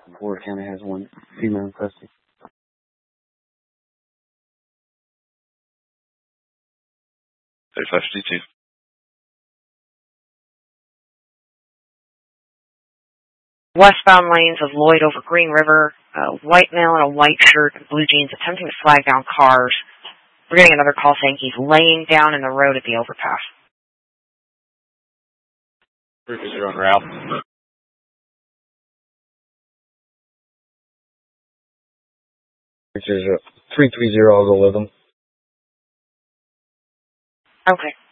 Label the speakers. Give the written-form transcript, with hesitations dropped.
Speaker 1: Ford County has one female in custody.
Speaker 2: There's FD2.
Speaker 3: Westbound lanes of Lloyd over Green River, a white male in a white shirt and blue jeans attempting to flag down cars. We're getting another call saying he's laying down in the road at the overpass.
Speaker 2: You're on route.
Speaker 1: Which is 330, I'll go with them.
Speaker 3: Okay.